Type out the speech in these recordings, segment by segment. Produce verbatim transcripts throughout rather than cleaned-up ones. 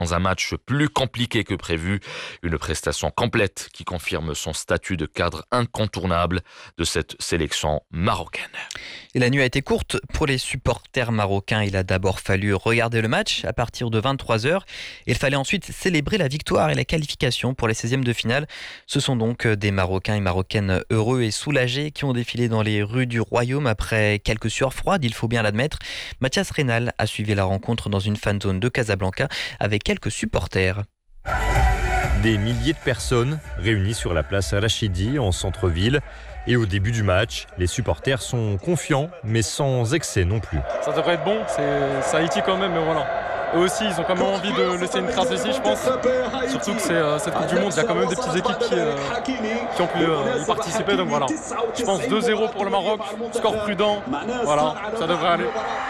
dans un match plus compliqué que prévu. Une prestation complète qui confirme son statut de cadre incontournable de cette sélection marocaine. Et la nuit a été courte pour les supporters marocains. Il a d'abord fallu regarder le match à partir de vingt-trois heures. Il fallait ensuite célébrer la victoire et la qualification pour les seizièmes de finale. Ce sont donc des Marocains et Marocaines heureux et soulagés qui ont défilé dans les rues du Royaume après quelques sueurs froides, il faut bien l'admettre. Mathias Reynal a suivi la rencontre dans une fan zone de Casablanca avec quelques supporters. Des milliers de personnes réunies sur la place Rachidi en centre-ville. Et au début du match, les supporters sont confiants, mais sans excès non plus. Ça devrait être bon, c'est, c'est Haïti quand même, mais voilà. Eux aussi, ils ont quand même envie de laisser une trace ici, je pense. Surtout que c'est euh, cette Coupe du Monde, il y a quand même des petites équipes qui, euh, qui ont pu euh, y participer. Donc voilà, je pense deux zéro pour le Maroc, score prudent, voilà, ça devrait aller.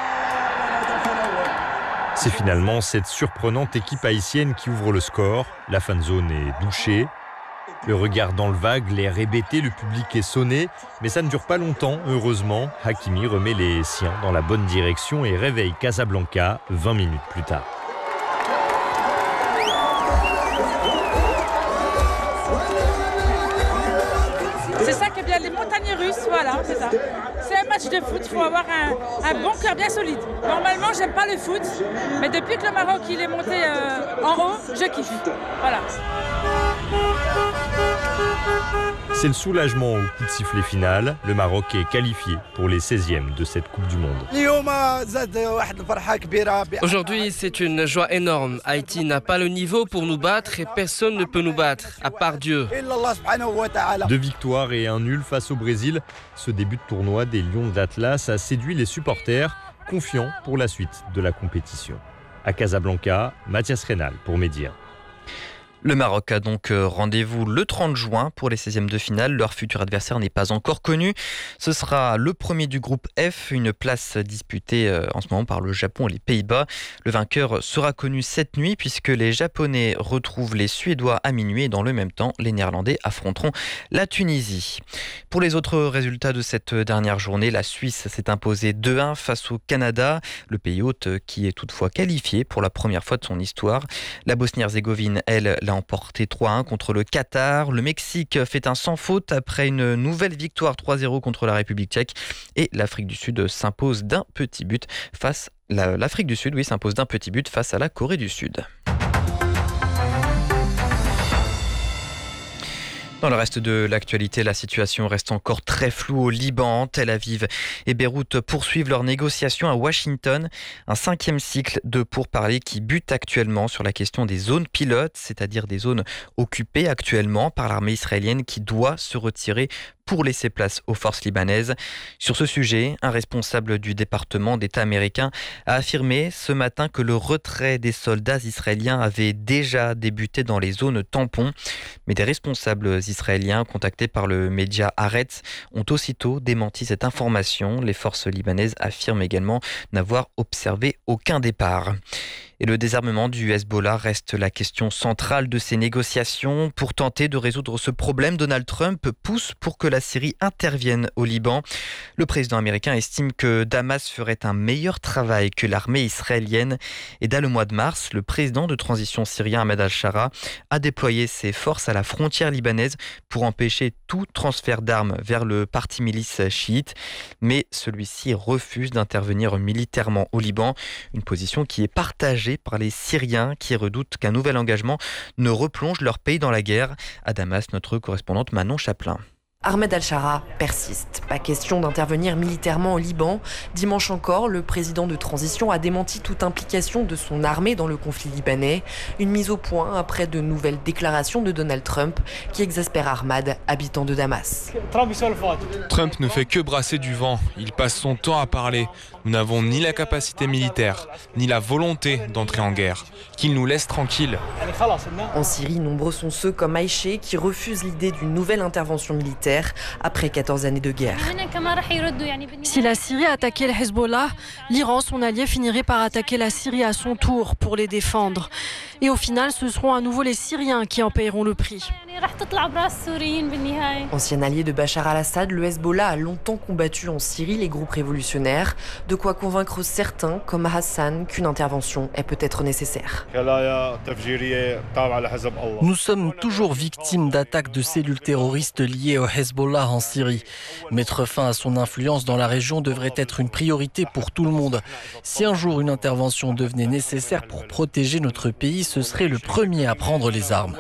C'est finalement cette surprenante équipe haïtienne qui ouvre le score. La fan zone est bouchée. Le regard dans le vague, l'air hébété, le public est sonné. Mais ça ne dure pas longtemps, heureusement. Hakimi remet les siens dans la bonne direction et réveille Casablanca vingt minutes plus tard. C'est ça que bien les montagnes russes, voilà, c'est ça. C'est un match de foot, il faut avoir un, un bon cœur bien solide. Normalement, j'aime pas le foot, mais depuis que le Maroc il est monté euh, en haut, je kiffe. Voilà. C'est le soulagement au coup de sifflet final. Le Maroc est qualifié pour les seizièmes de cette Coupe du Monde. Aujourd'hui, c'est une joie énorme. Haïti n'a pas le niveau pour nous battre et personne ne peut nous battre, à part Dieu. Deux victoires et un nul face au Brésil. Ce début de tournoi des Lions d'Atlas a séduit les supporters, confiants pour la suite de la compétition. À Casablanca, Mathias Reynal pour Média. Le Maroc a donc rendez-vous le trente juin pour les seizièmes de finale. Leur futur adversaire n'est pas encore connu. Ce sera le premier du groupe F, une place disputée en ce moment par le Japon et les Pays-Bas. Le vainqueur sera connu cette nuit puisque les Japonais retrouvent les Suédois à minuit et dans le même temps, les Néerlandais affronteront la Tunisie. Pour les autres résultats de cette dernière journée, la Suisse s'est imposée deux un face au Canada, le pays hôte qui est toutefois qualifié pour la première fois de son histoire. La Bosnie-Herzégovine, elle, l'a emporté trois un contre le Qatar. Le Mexique fait un sans faute après une nouvelle victoire trois zéro contre la République tchèque. Et l'Afrique du Sud s'impose d'un petit but face la, l'Afrique du Sud, oui, s'impose d'un petit but face à la Corée du Sud. Dans le reste de l'actualité, la situation reste encore très floue au Liban. Tel Aviv et Beyrouth poursuivent leurs négociations à Washington. Un cinquième cycle de pourparlers qui bute actuellement sur la question des zones pilotes, c'est-à-dire des zones occupées actuellement par l'armée israélienne qui doit se retirer pour laisser place aux forces libanaises. Sur ce sujet, un responsable du département d'État américain a affirmé ce matin que le retrait des soldats israéliens avait déjà débuté dans les zones tampons. Mais des responsables israéliens contactés par le média Haaretz ont aussitôt démenti cette information. Les forces libanaises affirment également n'avoir observé aucun départ. Et le désarmement du Hezbollah reste la question centrale de ces négociations. Pour tenter de résoudre ce problème, Donald Trump pousse pour que la Syrie intervienne au Liban. Le président américain estime que Damas ferait un meilleur travail que l'armée israélienne. Et dès le mois de mars, le président de transition syrien Ahmed al-Shara a déployé ses forces à la frontière libanaise pour empêcher tout transfert d'armes vers le parti milice chiite. Mais celui-ci refuse d'intervenir militairement au Liban, une position qui est partagée par les Syriens qui redoutent qu'un nouvel engagement ne replonge leur pays dans la guerre. À Damas, notre correspondante Manon Chaplin. Ahmed al-Shara persiste. Pas question d'intervenir militairement au Liban. Dimanche encore, le président de transition a démenti toute implication de son armée dans le conflit libanais. Une mise au point après de nouvelles déclarations de Donald Trump qui exaspère Ahmad, habitant de Damas. Trump ne fait que brasser du vent. Il passe son temps à parler. Nous n'avons ni la capacité militaire, ni la volonté d'entrer en guerre. Qu'il nous laisse tranquilles. En Syrie, nombreux sont ceux comme Aïché qui refusent l'idée d'une nouvelle intervention militaire après quatorze années de guerre. Si la Syrie attaquait le Hezbollah, l'Iran, son allié, finirait par attaquer la Syrie à son tour pour les défendre. Et au final, ce seront à nouveau les Syriens qui en paieront le prix. Ancien allié de Bachar al-Assad, le Hezbollah a longtemps combattu en Syrie les groupes révolutionnaires, de quoi convaincre certains, comme Hassan, qu'une intervention est peut-être nécessaire. Nous sommes toujours victimes d'attaques de cellules terroristes liées au Hezbollah en Syrie. Mettre fin à son influence dans la région devrait être une priorité pour tout le monde. Si un jour une intervention devenait nécessaire pour protéger notre pays, ce serait le premier à prendre les armes.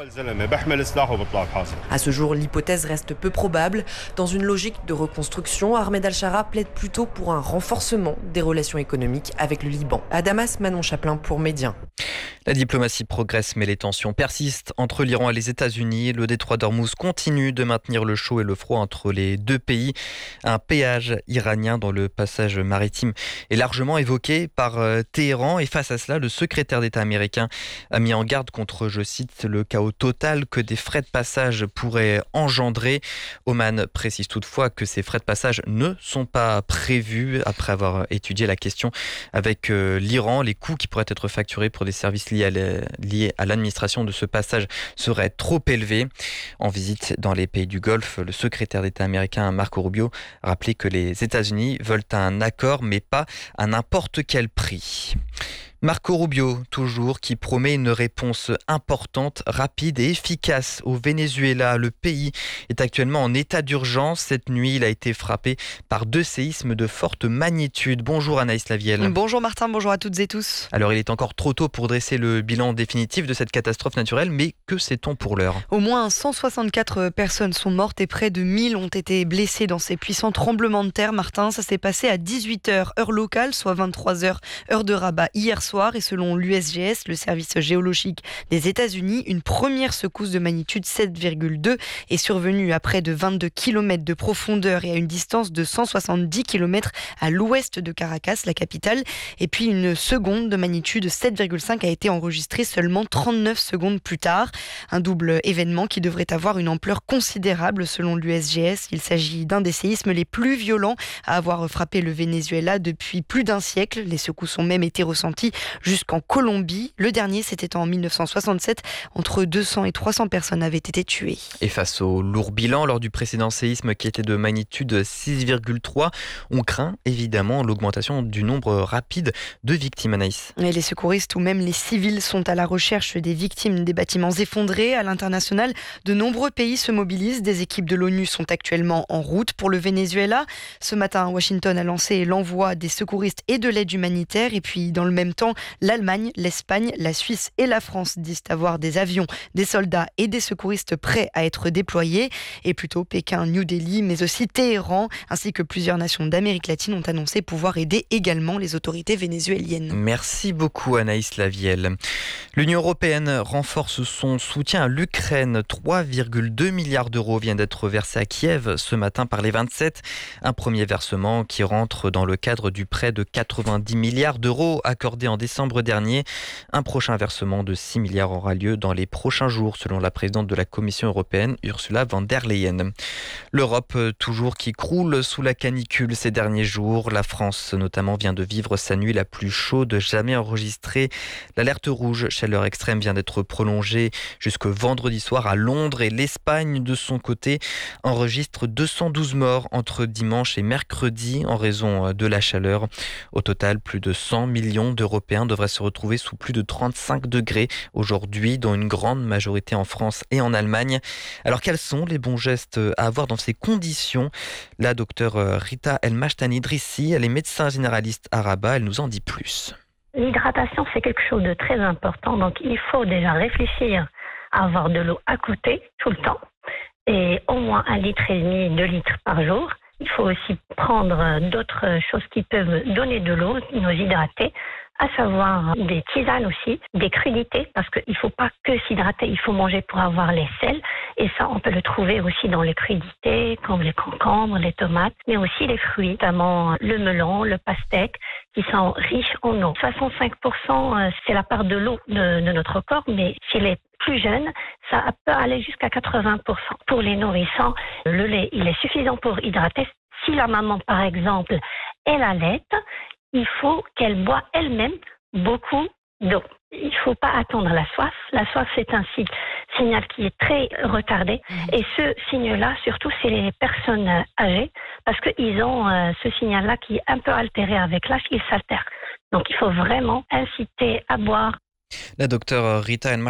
À ce jour, l'hypothèse reste peu probable. Dans une logique de reconstruction, Ahmed al-Shara plaide plutôt pour un renforcement des relations économiques avec le Liban. À Damas, Manon Chaplin pour Médien. La diplomatie progresse, mais les tensions persistent entre l'Iran et les États-Unis. Le détroit d'Ormuz continue de maintenir le chaud et le froid entre les deux pays. Un péage iranien dans le passage maritime est largement évoqué par Téhéran. Et face à cela, le secrétaire d'État américain a mis en garde contre, je cite, le chaos total que des frais de passage pourraient engendrer. Oman précise toutefois que ces frais de passage ne sont pas prévus après avoir étudié la question avec l'Iran. Les coûts qui pourraient être facturés pour des services liés à l'administration de ce passage seraient trop élevés. En visite dans les pays du Golfe, le secrétaire d'État américain Marco Rubio a rappelé que les États-Unis veulent un accord, mais pas à n'importe quel prix. Marco Rubio, toujours, qui promet une réponse importante, rapide et efficace au Venezuela. Le pays est actuellement en état d'urgence. Cette nuit, il a été frappé par deux séismes de forte magnitude. Bonjour Anaïs Lavielle. Bonjour Martin, bonjour à toutes et tous. Alors, il est encore trop tôt pour dresser le bilan définitif de cette catastrophe naturelle, mais que sait-on pour l'heure ? Au moins cent soixante-quatre personnes sont mortes et près de mille ont été blessées dans ces puissants tremblements de terre. Martin, ça s'est passé à dix-huit heures, heure locale, soit vingt-trois heures, heure de Rabat, hier soir. Et selon l'U S G S, le service géologique des États-Unis, une première secousse de magnitude sept virgule deux est survenue à près de vingt-deux kilomètres de profondeur et à une distance de cent soixante-dix kilomètres à l'ouest de Caracas, la capitale. Et puis une seconde de magnitude sept virgule cinq a été enregistrée seulement trente-neuf secondes plus tard. Un double événement qui devrait avoir une ampleur considérable selon l'U S G S. Il s'agit d'un des séismes les plus violents à avoir frappé le Venezuela depuis plus d'un siècle. Les secousses ont même été ressenties jusqu'en Colombie. Le dernier, c'était en mille neuf cent soixante-sept. Entre deux cents et trois cents personnes avaient été tuées. Et face au lourd bilan lors du précédent séisme qui était de magnitude six virgule trois, on craint évidemment l'augmentation du nombre rapide de victimes, Anaïs. Et les secouristes ou même les civils sont à la recherche des victimes des bâtiments effondrés. À l'international, de nombreux pays se mobilisent. Des équipes de l'ONU sont actuellement en route pour le Venezuela. Ce matin, Washington a lancé l'envoi des secouristes et de l'aide humanitaire. Et puis, dans le même temps, l'Allemagne, l'Espagne, la Suisse et la France disent avoir des avions, des soldats et des secouristes prêts à être déployés. Et plutôt Pékin, New Delhi, mais aussi Téhéran, ainsi que plusieurs nations d'Amérique latine ont annoncé pouvoir aider également les autorités vénézuéliennes. Merci beaucoup Anaïs Lavielle. L'Union européenne renforce son soutien à l'Ukraine. trois virgule deux milliards d'euros viennent d'être versés à Kiev ce matin par les vingt-sept. Un premier versement qui rentre dans le cadre du prêt de quatre-vingt-dix milliards d'euros accordé en décembre dernier. Un prochain versement de six milliards aura lieu dans les prochains jours, selon la présidente de la Commission européenne, Ursula von der Leyen. L'Europe, toujours qui croule sous la canicule ces derniers jours. La France, notamment, vient de vivre sa nuit la plus chaude jamais enregistrée. L'alerte rouge chaleur extrême vient d'être prolongée jusque vendredi soir à Londres et l'Espagne, de son côté, enregistre deux cent douze morts entre dimanche et mercredi en raison de la chaleur. Au total, plus de cent millions d'Européens devraient se retrouver sous plus de trente-cinq degrés aujourd'hui, dont une grande majorité en France et en Allemagne. Alors quels sont les bons gestes à avoir dans ces conditions ? La docteure Rita El Mashtani Drissi, elle est médecin généraliste à Rabat, elle nous en dit plus. L'hydratation, c'est quelque chose de très important, donc il faut déjà réfléchir à avoir de l'eau à côté tout le temps et au moins un litre et demi, deux litres par jour. Il faut aussi prendre d'autres choses qui peuvent donner de l'eau, nous hydrater, à savoir des tisanes aussi, des crudités, parce qu'il ne faut pas que s'hydrater, il faut manger pour avoir les sels. Et ça, on peut le trouver aussi dans les crudités, comme les concombres, les tomates, mais aussi les fruits, notamment le melon, le pastèque, qui sont riches en eau. soixante-cinq pour cent, c'est la part de l'eau de, de notre corps, mais chez les plus jeunes, ça peut aller jusqu'à quatre-vingts pour cent. Pour les nourrissants, le lait, il est suffisant pour hydrater. Si la maman, par exemple, elle allaite, il faut qu'elle boive elle-même beaucoup d'eau. Il ne faut pas attendre la soif. La soif, c'est un signal qui est très retardé. Et ce signe-là, surtout, c'est les personnes âgées, parce qu'ils ont euh, ce signal-là qui est un peu altéré avec l'âge, il s'altère. Donc, il faut vraiment inciter à boire. La docteure Rita Elma